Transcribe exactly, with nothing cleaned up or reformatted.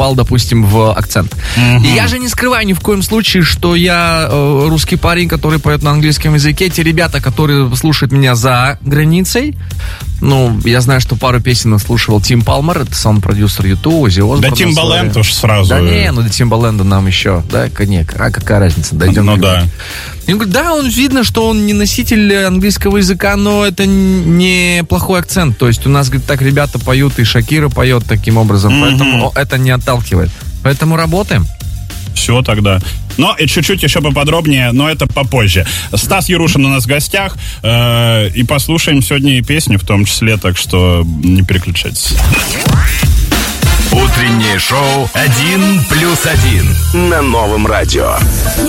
попал, допустим, в акцент. Mm-hmm. И я же не скрываю ни в коем случае, что я э, русский парень, который поет на английском языке. Те ребята, которые слушают меня за границей, ну, я знаю, что пару песен слушал Тим Палмер, это саунд-продюсер ютуба, Оззи Осборн. Да Тимбаленд уж сразу. Да не, ну до Тимбаленда нам еще, да, конек. А какая разница, дойдем. Ну да. И он говорит, да, он видно, что он не носитель английского языка, но это не плохой акцент. То есть у нас, говорит, так ребята поют, и Шакира поет таким образом, mm-hmm. поэтому это не отталкивает. Поэтому работаем. Все тогда. Но и чуть-чуть еще поподробнее, но это попозже. Стас Ярушин у нас в гостях, э, и послушаем сегодня и песню в том числе, так что не переключайтесь. Утреннее шоу «Один плюс один» на Новом радио.